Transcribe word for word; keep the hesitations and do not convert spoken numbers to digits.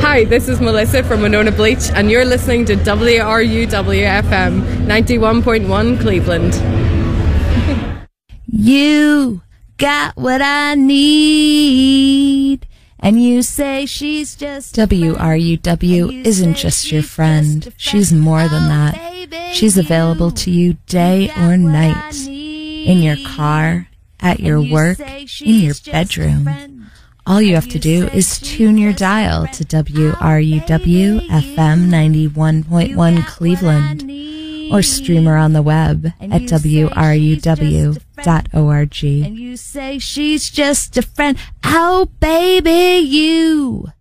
Hi, this is Melissa from Winona Bleach, and you're listening to W R U W F M ninety-one point one Cleveland. You got what I need, and you say she's just W R U W isn't just your friend. She's more than that. She's available to you day or night. In your car, at your work, in your bedroom. All you have to do is tune your dial to W R U W F M ninety-one point one Cleveland, or stream her on the web at W R U W dot org. And you say she's just a friend. Oh, baby, you